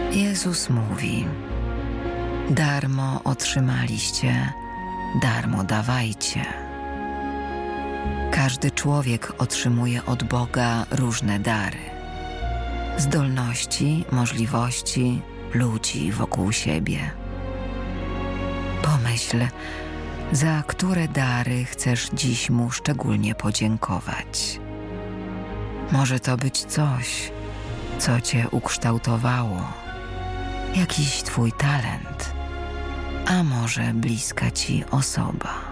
Jezus mówi: darmo otrzymaliście, darmo dawajcie. Każdy człowiek otrzymuje od Boga różne dary. Zdolności, możliwości, ludzi wokół siebie. Pomyśl, za które dary chcesz dziś Mu szczególnie podziękować. Może to być coś, co Cię ukształtowało, jakiś Twój talent, a może bliska Ci osoba.